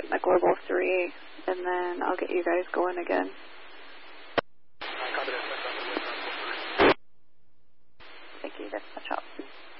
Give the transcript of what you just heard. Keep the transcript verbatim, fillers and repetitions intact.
my Global three, and then I'll get you guys going again. Thank you, that's much help.